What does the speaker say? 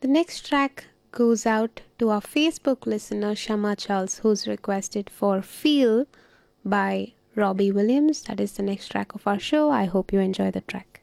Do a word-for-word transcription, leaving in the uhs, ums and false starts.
The next track goes out to our Facebook listener Shama Charles, who's requested for Feel by Robbie Williams. That is the next track of our show. I hope you enjoy the track.